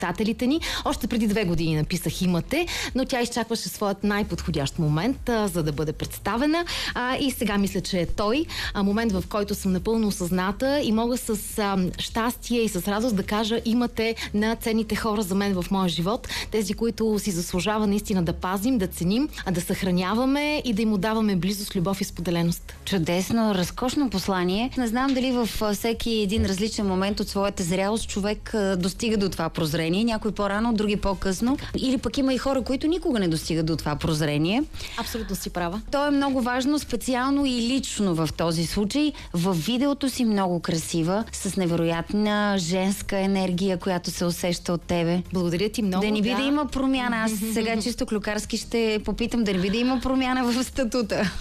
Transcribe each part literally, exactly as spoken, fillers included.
читателите ни. Още преди две години написах "Имате", но тя изчакваше своят най-подходящ момент, а, за да бъде представена. А, и сега мисля, че е той. А, момент, в който съм напълно осъзната и мога с а, щастие и с радост да кажа "Имате" на ценните хора за мен в моя живот. Тези, които си заслужава наистина да пазим, да ценим, а да съхраняваме и да им отдаваме близост, любов и споделеност. Чудесно, разкошно послание. Не знам дали във всеки един различен момент от своята зрялост човек достига до това прозрение. Някой по-рано, други по-късно. Или пък има и хора, които никога не достигат до това прозрение. Абсолютно си права. То е много важно, специално и лично в този случай. В видеото си много красива, с невероятна женска енергия, която се усеща от тебе. Благодаря ти много. Да не би да, да има промяна. Аз сега чисто клюкарски ще попитам да не би да има промяна в статута.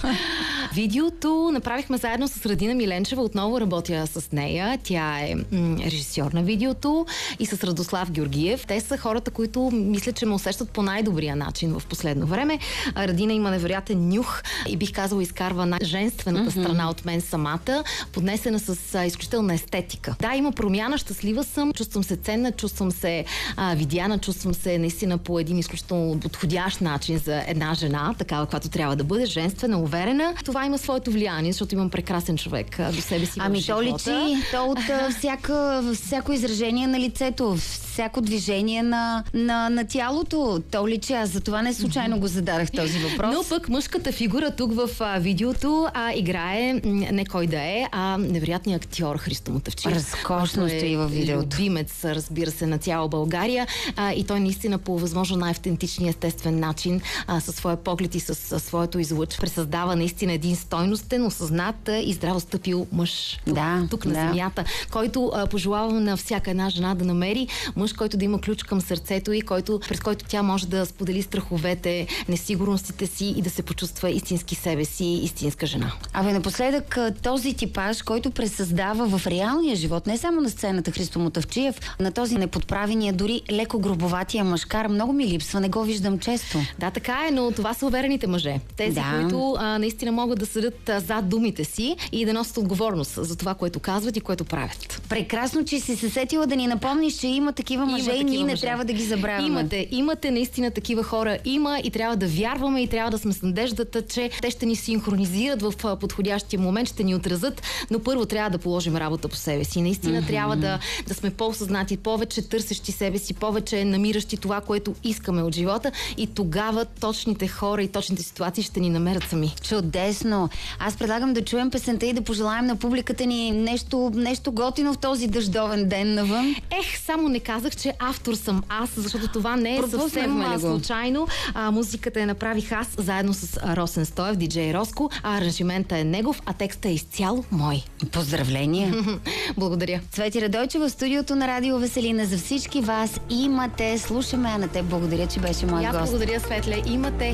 Видеото направихме заедно с Радина Миленчева. Отново работя с нея. Тя е м- режисьор на видеото, и с Радослав Георгиев. Те са хората, които мисля, че ме усещат по най-добрия начин в последно време. Радина има невероятен нюх и бих казала изкарва най-женствената mm-hmm. страна от мен самата, поднесена с а, изключителна естетика. Да, има промяна, щастлива съм, чувствам се ценна, чувствам се а, видяна, чувствам се наистина по един изключително подходящ начин за една жена, такава, каквато трябва да бъде, женствена, уверена. Това има своето влияние, защото имам прекрасен човек а, до себе си. Ами то личи, то от всяка, всяко изражение на лицето, всяко движение на, на, на тялото. То личи, аз за това не случайно го зададах този въпрос. Но пък мъжката фигура тук в а, видеото а, играе м- не кой да е, а невероятният актьор Христо Мутафчиев. Разкошно стои във видеото. Любимец, разбира се, на цяла България, а, и той наистина по възможно най-автентичния, естествен начин, а, със своя поглед и с, с своето излъч пресъздава наистина един стойностен, осъзнат и здраво стъпил мъж тук, да, тук на да. земята, който а, пожелавам на всяка една жена да намери мъж, който да има ключ към сърцето и който, през който тя може да сподели страховете, несигурностите си и да се почувства истински себе си, истинска жена. Абе, напоследък този типаж, който пресъздава в реалния живот, не само на сцената Христо Мутафчиев, на този неподправения, дори леко грубоватия мъжкар, много ми липсва, не го виждам често. Да, така е, но това са уверените мъже. Тези, да. които а, наистина могат да седят а, зад думите си и да носят отговорност за това, което казват и което правят. Прекрасно, че си се сетила да ни напомниш, че има такива мъже и ние не мъже. Трябва да ги забравяме. Имате, имате наистина такива хора. Има и трябва да вярваме и трябва да сме с надеждата, че те ще ни синхронизират в подходящия момент, ще ни отразят, но първо трябва да положим работа по себе си. Наистина mm-hmm. трябва да, да сме по-осъзнати, повече търсещи себе си, повече намиращи това, което искаме от живота, и тогава точните хора и точните ситуации ще ни намерят сами. Чудесно! Аз предлагам да чуем песента и да пожелаем на публиката ни нещо, нещо готино в този дъждовен ден навън. Ех, само не казах, че автор съм аз, защото това не е съвсем случайно. А, музиката я направих аз заедно с Росен Стоев, диджей Роско, а аранжимента е негов, а текста е изцяло мой. Поздравления! Благодаря. Цвети Радойчева в студиото на Радио Веселина. За всички вас "Имате", слушаме, а на теб благодаря, че беше мой гост. Аз благодаря, Светле. Имате.